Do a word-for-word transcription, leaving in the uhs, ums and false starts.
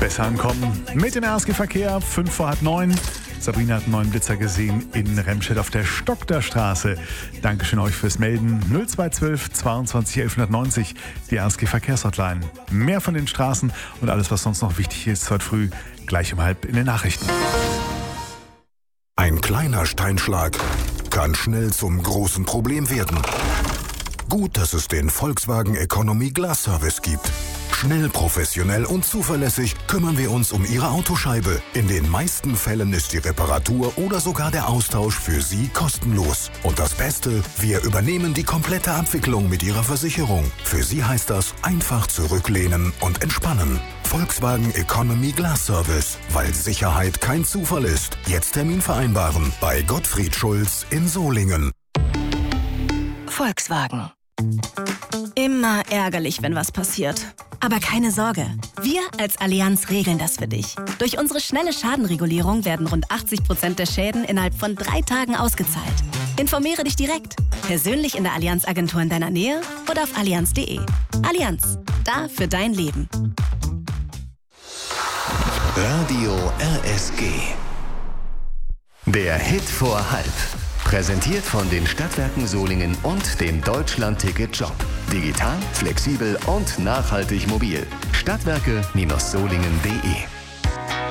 besser ankommen. Mit dem R S G-Verkehr, fünf vor halb neun. Sabrina hat einen neuen Blitzer gesehen in Remscheid auf der Stockterstraße. Dankeschön euch fürs Melden. null zwei zwölf zweiundzwanzig elfhundertneunzig, die R S G-Verkehrshotline. Mehr von den Straßen und alles, was sonst noch wichtig ist, heute früh gleich um halb in den Nachrichten. Ein kleiner Steinschlag kann schnell zum großen Problem werden. Gut, dass es den Volkswagen Economy Glass Service gibt. Schnell, professionell und zuverlässig kümmern wir uns um Ihre Autoscheibe. In den meisten Fällen ist die Reparatur oder sogar der Austausch für Sie kostenlos. Und das Beste, wir übernehmen die komplette Abwicklung mit Ihrer Versicherung. Für Sie heißt das einfach zurücklehnen und entspannen. Volkswagen Economy Glass Service, weil Sicherheit kein Zufall ist. Jetzt Termin vereinbaren bei Gottfried Schulz in Solingen. Volkswagen. Immer ärgerlich, wenn was passiert. Aber keine Sorge, wir als Allianz regeln das für dich. Durch unsere schnelle Schadenregulierung werden rund achtzig Prozent der Schäden innerhalb von drei Tagen ausgezahlt. Informiere dich direkt, persönlich in der Allianz-Agentur in deiner Nähe oder auf allianz punkt de. Allianz, da für dein Leben. Radio R S G. Der Hit vor halb. Präsentiert von den Stadtwerken Solingen und dem Deutschland-Ticket-Job. Digital, flexibel und nachhaltig mobil. Stadtwerke Solingen punkt de